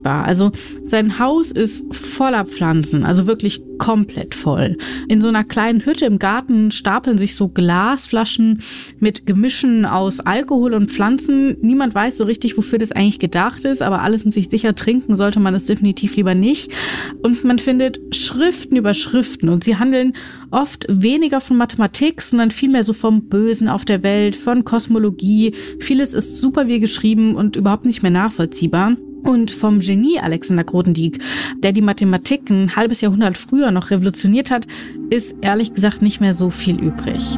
Also sein Haus ist voller Pflanzen, also wirklich komplett voll. In so einer kleinen Hütte im Garten stapeln sich so Glasflaschen mit Gemischen aus Alkohol und Pflanzen. Niemand weiß so richtig, wofür das eigentlich gedacht ist, aber alle sind sich sicher, trinken sollte man das definitiv lieber nicht. Und man findet Schriften über Schriften und sie handeln oft weniger von Mathematik, sondern vielmehr so vom Bösen auf der Welt, von Kosmologie. Vieles ist super wie geschrieben und überhaupt nicht mehr nachvollziehbar. Und vom Genie Alexander Grothendieck, der die Mathematik ein halbes Jahrhundert früher noch revolutioniert hat, ist ehrlich gesagt nicht mehr so viel übrig.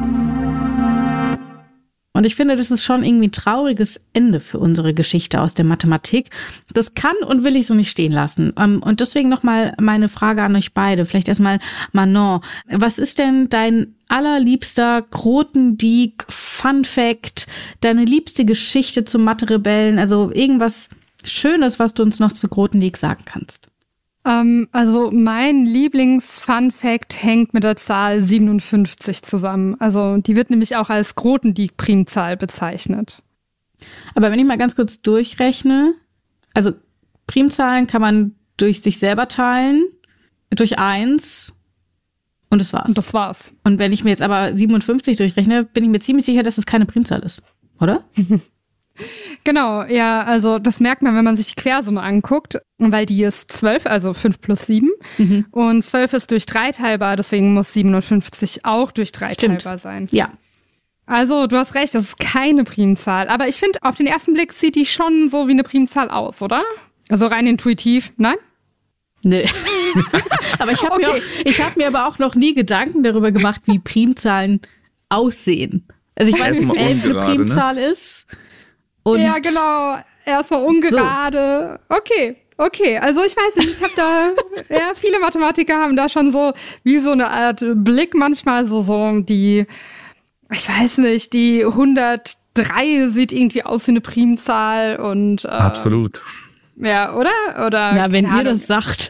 Und ich finde, das ist schon irgendwie ein trauriges Ende für unsere Geschichte aus der Mathematik. Das kann und will ich so nicht stehen lassen. Und deswegen nochmal meine Frage an euch beide. Vielleicht erstmal Manon. Was ist denn dein allerliebster Grothendieck Fun Fact, deine liebste Geschichte zum Mathe-Rebellen? Also irgendwas Schönes, was du uns noch zu Grothendieck sagen kannst. Also mein Lieblings-Fun-Fact hängt mit der Zahl 57 zusammen. Also die wird nämlich auch als Grothendieck-Primzahl bezeichnet. Aber wenn ich mal ganz kurz durchrechne, also Primzahlen kann man durch sich selber teilen, durch 1 und das war's. Und das war's. Und wenn ich mir jetzt aber 57 durchrechne, bin ich mir ziemlich sicher, dass es keine Primzahl ist, oder? Genau, ja, also das merkt man, wenn man sich die Quersumme anguckt, weil die ist 12, also 5 plus 7. Mhm. Und 12 ist durch 3 teilbar, deswegen muss 57 auch durch 3 teilbar sein. Ja. Also du hast recht, das ist keine Primzahl. Aber ich finde, auf den ersten Blick sieht die schon so wie eine Primzahl aus, oder? Also rein intuitiv, nein? Nö. Aber ich habe mir aber auch noch nie Gedanken darüber gemacht, wie Primzahlen aussehen. Also ich weiß, dass 11 eine Primzahl ist. Und ja, genau. Erstmal ungerade. So. Okay. Also ich weiß nicht, ich habe da, ja, viele Mathematiker haben da schon so wie so eine Art Blick manchmal so die, ich weiß nicht, die 103 sieht irgendwie aus wie eine Primzahl und absolut. Ja, oder? Ja, wenn ihr das sagt.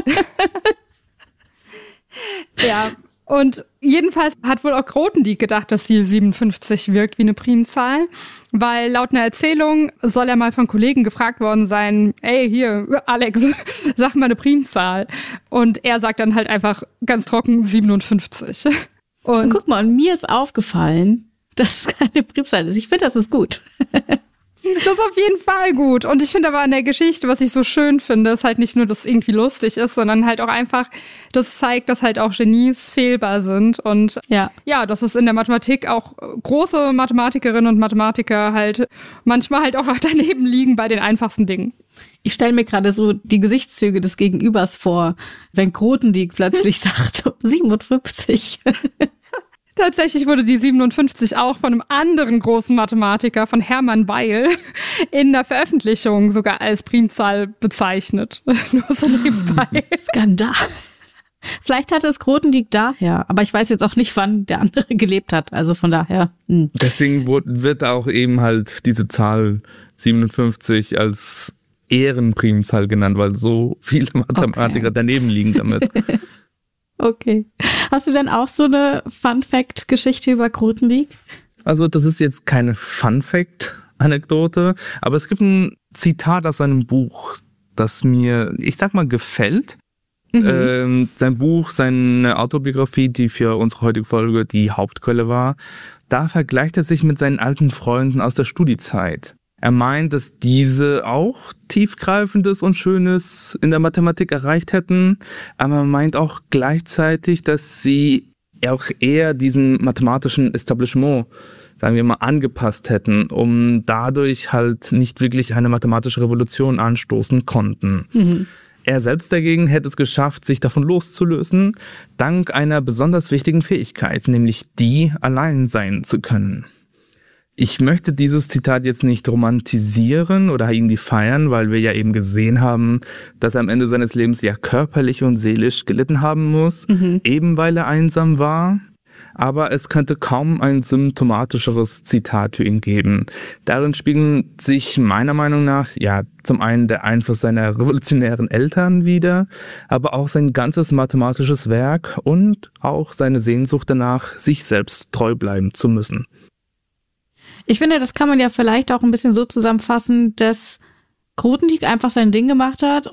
Ja. Und jedenfalls hat wohl auch Grothendieck gedacht, dass die 57 wirkt wie eine Primzahl, weil laut einer Erzählung soll er mal von Kollegen gefragt worden sein, ey, hier, Alex, sag mal eine Primzahl. Und er sagt dann halt einfach ganz trocken 57. Und guck mal, und mir ist aufgefallen, dass es keine Primzahl ist. Ich finde, das ist gut. Das ist auf jeden Fall gut. Und ich finde aber an der Geschichte, was ich so schön finde, ist halt nicht nur, dass es irgendwie lustig ist, sondern halt auch einfach, das zeigt, dass halt auch Genies fehlbar sind. Und ja, dass es in der Mathematik auch große Mathematikerinnen und Mathematiker halt manchmal halt auch daneben liegen bei den einfachsten Dingen. Ich stelle mir gerade so die Gesichtszüge des Gegenübers vor, wenn Grothendieck plötzlich sagt, 57. Tatsächlich wurde die 57 auch von einem anderen großen Mathematiker, von Hermann Weyl, in der Veröffentlichung sogar als Primzahl bezeichnet. Nur so nebenbei. Skandal. Vielleicht hatte es Grothendieck daher, aber ich weiß jetzt auch nicht, wann der andere gelebt hat. Also von daher. Deswegen wird auch eben halt diese Zahl 57 als Ehrenprimzahl genannt, weil so viele Mathematiker daneben liegen damit. Okay. Hast du denn auch so eine Fun-Fact-Geschichte über Grothendieck? Also das ist jetzt keine Fun-Fact-Anekdote, aber es gibt ein Zitat aus seinem Buch, das mir, ich sag mal, gefällt. Sein Buch, seine Autobiografie, die für unsere heutige Folge die Hauptquelle war, da vergleicht er sich mit seinen alten Freunden aus der Studiezeit. Er meint, dass diese auch Tiefgreifendes und Schönes in der Mathematik erreicht hätten, aber er meint auch gleichzeitig, dass sie auch eher diesem mathematischen Establishment, sagen wir mal, angepasst hätten, um dadurch halt nicht wirklich eine mathematische Revolution anstoßen konnten. Mhm. Er selbst dagegen hätte es geschafft, sich davon loszulösen, dank einer besonders wichtigen Fähigkeit, nämlich die, allein sein zu können. Ich möchte dieses Zitat jetzt nicht romantisieren oder irgendwie feiern, weil wir ja eben gesehen haben, dass er am Ende seines Lebens ja körperlich und seelisch gelitten haben muss, eben weil er einsam war. Aber es könnte kaum ein symptomatischeres Zitat für ihn geben. Darin spiegeln sich meiner Meinung nach ja zum einen der Einfluss seiner revolutionären Eltern wider, aber auch sein ganzes mathematisches Werk und auch seine Sehnsucht danach, sich selbst treu bleiben zu müssen. Ich finde, das kann man ja vielleicht auch ein bisschen so zusammenfassen, dass Grothendieck einfach sein Ding gemacht hat